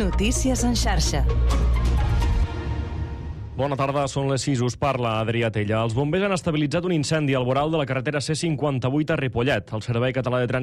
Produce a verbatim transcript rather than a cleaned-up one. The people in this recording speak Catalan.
Notícies en xarxa. Bona tarda, són les sis, us parla Adrià Tella. Els bombers han estabilitzat un incendi al voral de la carretera C cinquanta-vuit a Ripollet. El Servei Català de Trànsit